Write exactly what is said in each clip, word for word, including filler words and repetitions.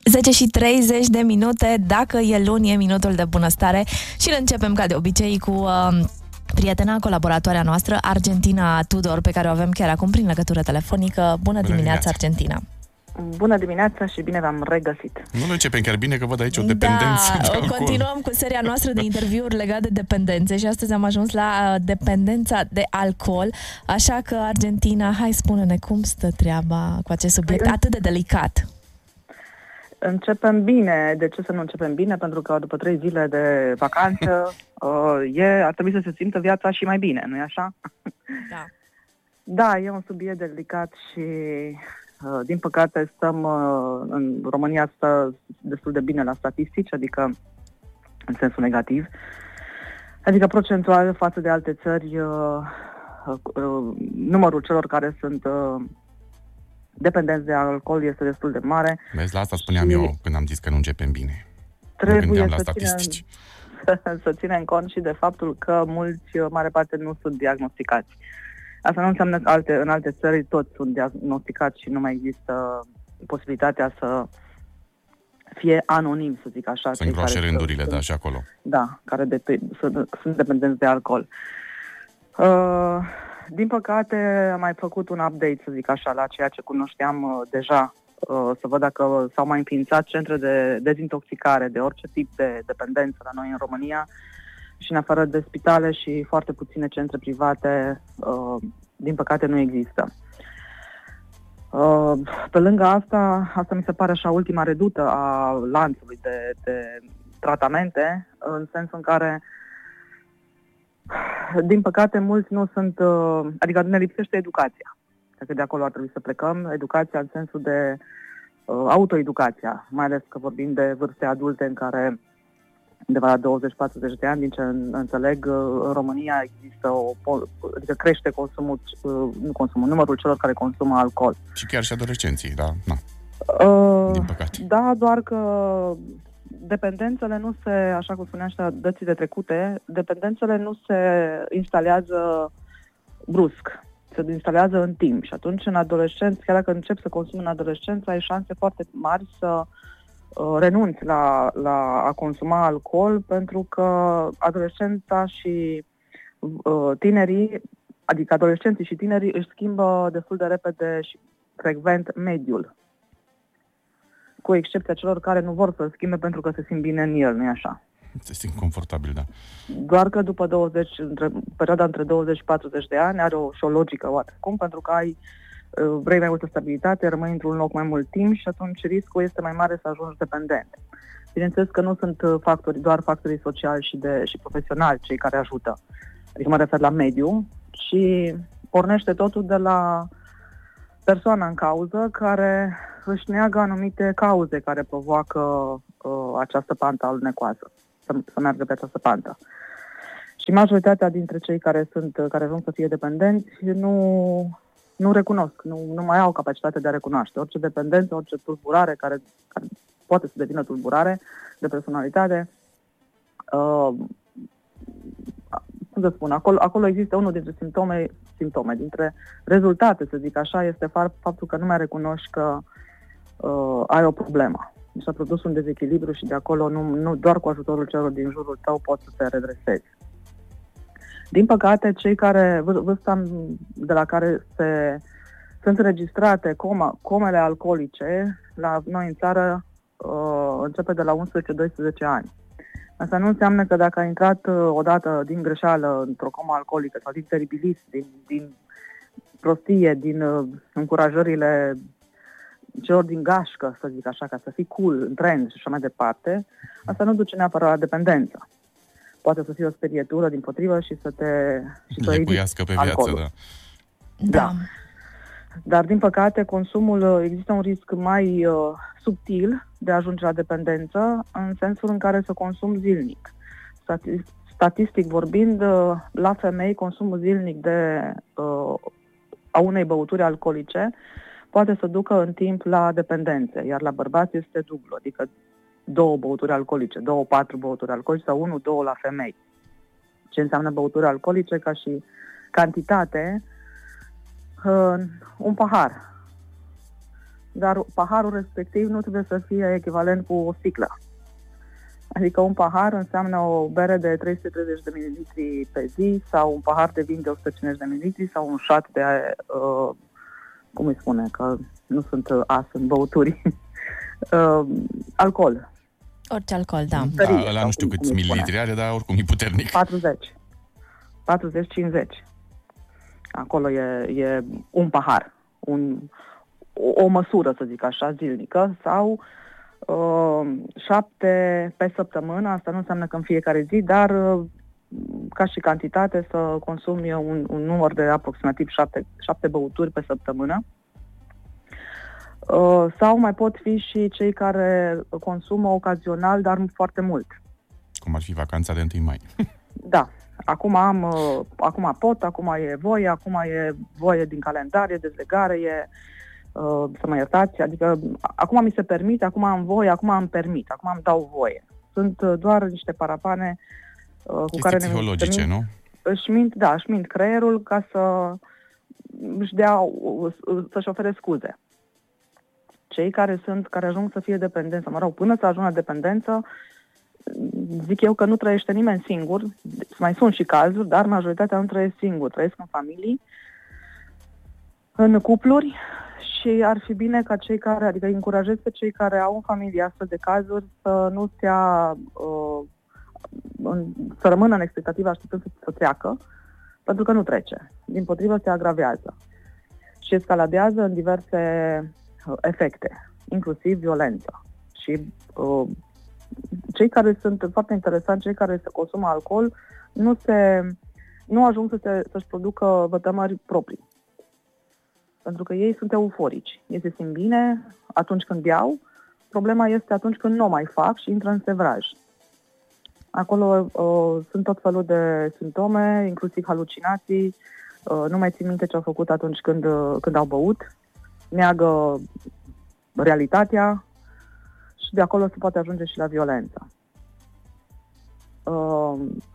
zece și treizeci de minute, dacă e luni, e minutul de bunăstare și îl începem ca de obicei cu uh, prietena, colaboratoarea noastră, Argentina Tudor, pe care o avem chiar acum prin legătură telefonică. Bună, Bună dimineața, dimineața, Argentina! Bună dimineața și bine v-am regăsit! Nu nu începem chiar bine, că văd aici o dependență da, de alcool. Continuăm cu seria noastră de interviuri legate de dependențe și astăzi am ajuns la dependența de alcool, așa că, Argentina, hai, spune-ne cum stă treaba cu acest subiect păi, atât de delicat. Începem bine. De ce să nu începem bine? Pentru că după trei zile de vacanță uh, e, ar trebui să se simtă viața și mai bine, nu-i așa? Da. Da, e un subiect delicat și uh, din păcate stăm uh, în România stă destul de bine la statistici, adică în sensul negativ. Adică procentual față de alte țări, uh, uh, numărul celor care sunt uh, dependenți de alcool este destul de mare. Vezi, la asta spuneam eu când am zis că nu începem bine. Trebuie la să statistici. Ținem, să ținem cont și de faptul că mulți, mare parte, nu sunt diagnosticați. Asta nu înseamnă că alte, în alte țări toți sunt diagnosticați și nu mai există posibilitatea să fie anonim, să zic așa. Să îngroașe rândurile, da, și acolo. Da, care de, sunt, sunt dependenți de alcool. Uh, Din păcate, am mai făcut un update, să zic așa, la ceea ce cunoșteam uh, deja, uh, să văd dacă s-au mai înființat centre de dezintoxicare de orice tip de dependență la noi în România și în afară de spitale și foarte puține centre private, uh, din păcate nu există. Uh, pe lângă asta, asta mi se pare așa ultima redută a lanțului de, de tratamente, în sensul în care din păcate, mulți nu sunt, adică ne lipsește educația. Cred că de acolo ar trebui să plecăm, educația în sensul de uh, autoeducația, mai ales că vorbim de vârste adulte în care undeva la douăzeci patruzeci de ani, din ce înțeleg, în România există o, adică crește consumul, nu consumul, numărul celor care consumă alcool. Și chiar și adolescenții, da, na. Uh, din păcate. Da, doar că dependențele nu se, așa cum spuneam și la dățile trecute, dependențele nu se instalează brusc, se instalează în timp și atunci în adolescență, chiar dacă începi să consumi în adolescență, ai șanse foarte mari să uh, renunți la, la a consuma alcool, pentru că adolescența și uh, tinerii, adică adolescenții și tinerii își schimbă destul de repede și frecvent mediul, cu excepția celor care nu vor să-l schimbe pentru că se simt bine în el, nu-i așa? Se simt confortabil, da. Doar că după douăzeci, între, perioada între douăzeci și patruzeci de ani are o, și o logică oarecum, pentru că ai, vrei mai multă stabilitate, rămâi într-un loc mai mult timp și atunci riscul este mai mare să ajungi dependent. Bineînțeles că nu sunt factori, doar factorii sociali și, de, și profesionali cei care ajută. Adică mă refer la mediu și pornește totul de la persoana în cauză care își neagă anumite cauze care provoacă uh, această pantă alunecoasă, să, să meargă pe această pantă. Și majoritatea dintre cei care sunt, care ajung să fie dependenți nu, nu recunosc, nu, nu mai au capacitatea de a recunoaște. Orice dependență, orice tulburare care, care poate să devină tulburare de personalitate, uh, cum să spun, acolo, acolo există unul dintre simptome, simptome, dintre rezultate, să zic așa, este faptul că nu mai recunoști că uh, ai o problemă. Și s-a produs un dezechilibru și de acolo nu, nu doar cu ajutorul celor din jurul tău poți să te redresezi. Din păcate, cei care, vârsta de la care se, sunt înregistrate coma, comele alcoolice, la noi în țară uh, începe de la unsprezece doisprezece ani. Asta nu înseamnă că dacă ai intrat uh, odată din greșeală într-o comă alcoolică sau din teribilism, din, din prostie, din uh, încurajările celor din gașcă, să zic așa, ca să fii cool, în trend și așa mai departe, asta nu duce neapărat la dependență. Poate să fie o sperietură dimpotrivă și să te și să lepuiască pe viață, alcoolul. da. Da. Dar, din păcate, consumul, există un risc mai uh, subtil de a ajunge la dependență, în sensul în care să consum zilnic. Stati- statistic vorbind, uh, la femei, consumul zilnic de uh, a unei băuturi alcoolice poate să ducă în timp la dependențe, iar la bărbați este dublu, adică două băuturi alcoolice, două, patru băuturi alcoolice sau unu, două la femei. Ce înseamnă băuturi alcoolice ca și cantitate? Uh, un pahar. dar paharul respectiv nu trebuie să fie echivalent cu o sticlă. Adică un pahar înseamnă o bere de trei sute treizeci de mililitri pe zi sau un pahar de vin de o sută cincizeci de mililitri sau un shot de, uh, cum îi spune, că nu sunt as în băuturi, uh, alcool. Orice alcool, da. Da, ăla nu știu câți mililitri are, dar oricum e puternic. patruzeci. patruzeci cincizeci. Acolo e, e un pahar, un, o, o măsură, să zic așa, zilnică, sau uh, șapte pe săptămână. Asta nu înseamnă că în fiecare zi, dar uh, ca și cantitate să consumi un, un număr de aproximativ șapte, șapte băuturi pe săptămână. Uh, sau mai pot fi și cei care consumă ocazional, dar foarte mult. Cum ar fi vacanța de întâi mai. Da. Acum am, uh, acum pot, acum e voie, acum e voie din calendar, e dezlegare, e, uh, să mă iertați, adică acum mi se permite, acum am voie, acum îmi permit, acum îmi dau voie. Sunt uh, doar niște parapane uh, cu Chestii care psihologice, ne nu? Își mint, da, își mint creierul ca să își dea, să-și ofere scuze. Cei care sunt, care ajung să fie dependenți, mă rog, până să ajungă la dependență, zic eu că nu trăiește nimeni singur, mai sunt și cazuri, dar majoritatea nu trăiesc singur, trăiesc în familii, în cupluri și ar fi bine ca cei care, adică îi încurajez pe cei care au în familie astfel de cazuri să nu stea, uh, în, să rămână în expectativă așteptând să, să treacă, pentru că nu trece, dimpotrivă se agravează și escaladează în diverse uh, efecte, inclusiv violență și uh, cei care sunt foarte interesanți, cei care se consumă alcool, nu, se, nu ajung să se, să-și producă vătămări proprii. Pentru că ei sunt euforici. Ei se simt bine atunci când beau. Problema este atunci când nu o mai fac și intră în sevraj. Acolo uh, sunt tot felul de simptome, inclusiv halucinații. Uh, nu mai țin minte ce au făcut atunci când, uh, când au băut. Neagă realitatea. Și de acolo se poate ajunge și la violență. Uh,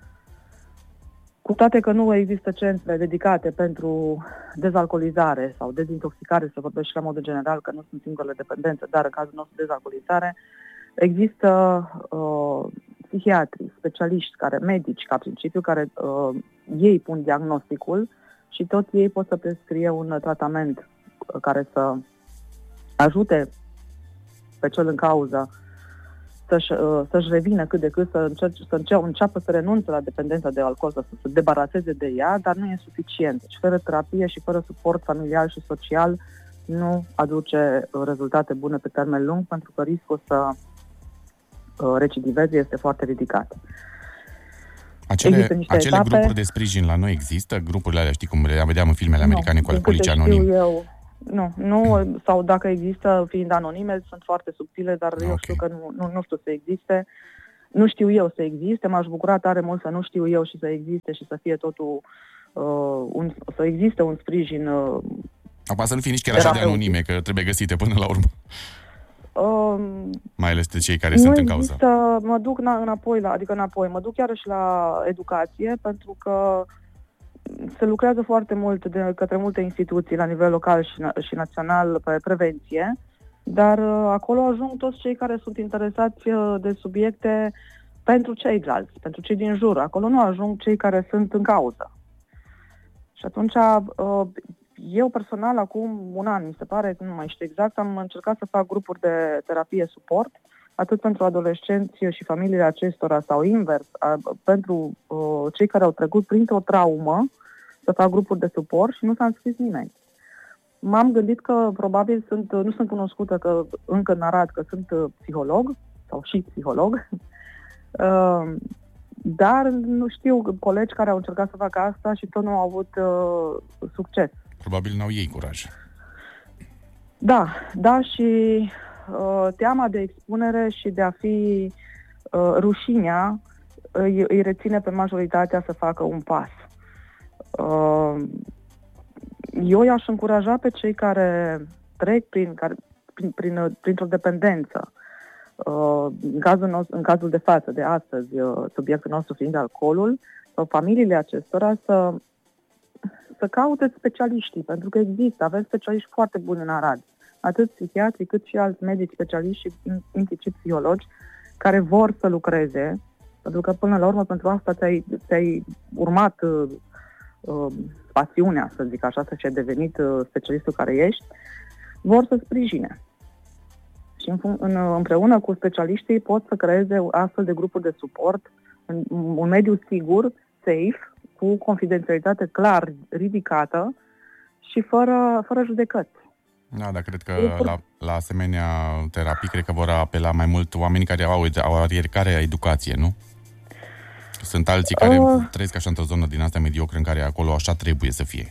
cu toate că nu există centre dedicate pentru dezalcoolizare sau dezintoxicare, să vorbesc și la modul general, că nu sunt singurele dependențe, dar în cazul nostru dezalcoolizare, există uh, psihiatri, specialiști, care, medici, ca principiu, care uh, ei pun diagnosticul și tot ei pot să prescrie un tratament care să ajute pe cel în cauză să-și, să-și revină cât de cât, să, încerce, să înce- înceapă să renunțe la dependența de alcool, să se debaraseze de ea, dar nu e suficient. Deci fără terapie și fără suport familial și social nu aduce rezultate bune pe termen lung, pentru că riscul să recidiveze este foarte ridicat. Acele, acele etape, grupuri de sprijin la noi există? Grupurile alea, știi cum le vedeam în filmele americane, cu alcoolici anonimi? Eu, nu, nu, sau dacă există, fiind anonime, sunt foarte subtile, dar okay. eu știu că nu, nu, nu știu să existe. Nu știu eu să existe, m-aș bucura tare mult să nu știu eu și să existe și să fie totul, uh, un, să existe un sprijin. Uh, Acum să nu fie nici chiar așa de anonime, că trebuie găsite până la urmă. Uh, Mai ales de cei care sunt în cauză. Există, mă duc înapoi, la, adică înapoi, mă duc iarăși la educație, pentru că se lucrează foarte mult de către multe instituții la nivel local și, na- și național pe prevenție, dar uh, acolo ajung toți cei care sunt interesați uh, de subiecte pentru ceilalți, pentru cei din jur. Acolo nu ajung cei care sunt în cauză. Și atunci, uh, eu personal, acum un an, mi se pare, nu mai știu exact, am încercat să fac grupuri de terapie suport, atât pentru adolescenți și familiile acestora, sau invers, a, pentru uh, cei care au trecut printr-o traumă, să fac grupuri de suport și nu s-a înscris nimeni. M-am gândit că probabil sunt, nu sunt cunoscută că încă în Arad că sunt psiholog, sau și psiholog, uh, dar nu știu colegi care au încercat să facă asta și tot nu au avut uh, succes. Probabil n-au ei curaj. Da, da, și uh, teama de expunere și de a fi uh, rușinea îi, îi reține pe majoritatea să facă un pas. Uh, eu i-aș încuraja pe cei care trec prin, care, prin, prin, printr-o dependență, uh, în, cazul nostru, în cazul de față, de astăzi, uh, subiectul nostru fiind alcoolul, sau familiile acestora să să caute specialiștii, pentru că există, avem specialiști foarte buni în Arad. atât psihiatri cât și alți medici specialiști și implicit psihologi care vor să lucreze, pentru că până la urmă pentru asta ți-ai, ți-ai urmat uh, uh, pasiunea, să zic așa, să și-ai devenit uh, specialistul care ești, vor să sprijine. Și în, în, împreună cu specialiștii pot să creeze astfel de grupuri de suport în un mediu sigur, safe, cu confidențialitate clar ridicată și fără, fără judecăți. Da, dar cred că la, la asemenea terapii, cred că vor apela mai mult oamenii care au, au care educație, nu? Sunt alții care uh, trăiesc așa într-o zonă din asta mediocră în care acolo așa trebuie să fie.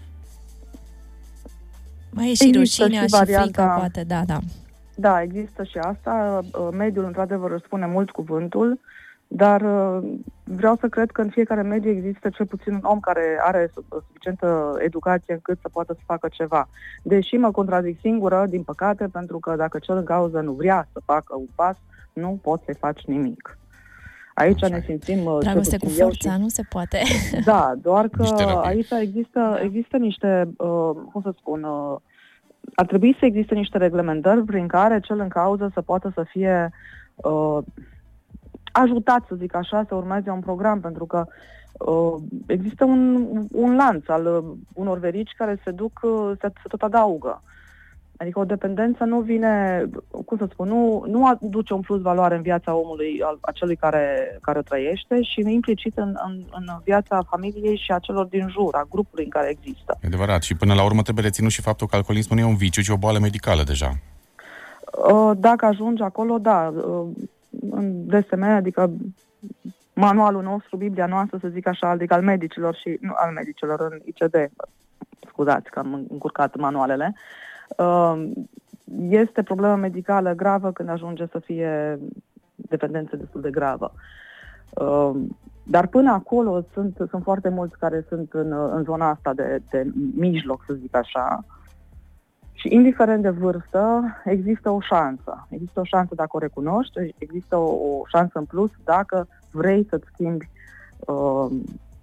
Mai e și rușinea și, și frica, poate, da, da. Da, există și asta. Mediul, într-adevăr, își spune mult cuvântul, dar vreau să cred că în fiecare mediu există cel puțin un om care are suficientă educație încât să poată să facă ceva. Deși mă contrazic singură, din păcate, pentru că dacă cel în cauză nu vrea să facă un pas, nu poți să-i faci nimic. Aici așa ne simțim... Dragoste cu forța, și... nu se poate. Da, doar că aici există, există niște, uh, cum să spun... Uh, ar trebui să existe niște reglementări prin care cel în cauză să poată să fie uh, ajutat, să zic așa, să urmeze un program, pentru că uh, există un, un lanț al uh, unor verici care se duc, uh, se, se tot adaugă. Adică o dependență nu vine, cum să spun, nu, nu aduce un plus valoare în viața omului, al acelui care, care o trăiește și implicit în, în, în viața familiei și a celor din jur, a grupului în care există. E adevărat. Și până la urmă trebuie reținut și faptul că alcoolismul nu e un viciu, ci o boală medicală deja. Dacă ajungi acolo, da. În D S M, adică manualul nostru, Biblia noastră, să zic așa, adică al medicilor și, nu al medicilor, în I C D, scuzați că am încurcat manualele, este problemă medicală gravă când ajunge să fie dependență destul de gravă. Dar până acolo sunt, sunt foarte mulți care sunt în, în zona asta de, de mijloc, să zic așa. Și indiferent de vârstă, există o șansă. Există o șansă dacă o recunoști, există o, o șansă în plus dacă vrei să-ți schimbi uh,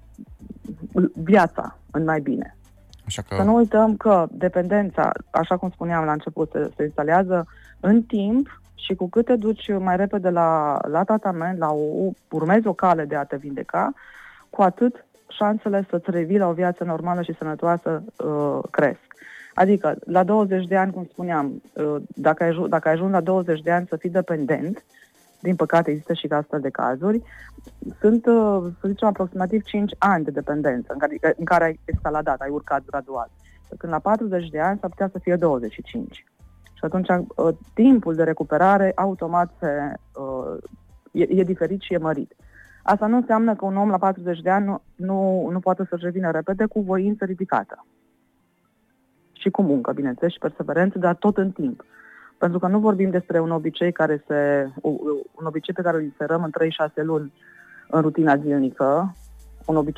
viața în mai bine. Așa că... Să nu uităm că dependența, așa cum spuneam la început, se, se instalează în timp și cu cât te duci mai repede la, la tratament, la o, urmezi o cale de a te vindeca, cu atât șansele să-ți revii la o viață normală și sănătoasă uh, cresc. Adică, la douăzeci de ani, cum spuneam, uh, dacă, ai, dacă ai ajuns la douăzeci de ani să fii dependent, din păcate există și astfel de cazuri, sunt, să zicem, aproximativ cinci ani de dependență în care, în care ai escaladat, ai urcat gradual. Când la patruzeci de ani s-ar putea să fie douăzeci și cinci. Și atunci timpul de recuperare automat se, e, e diferit și e mărit. Asta nu înseamnă că un om la patruzeci de ani nu, nu, nu poate să-și revină repede cu voință ridicată. Și cu muncă, bineînțeles, și perseverență, dar tot în timp. Pentru că nu vorbim despre un obicei care se, un obicei pe care îl inserăm în trei șase luni în rutina zilnică, un obicei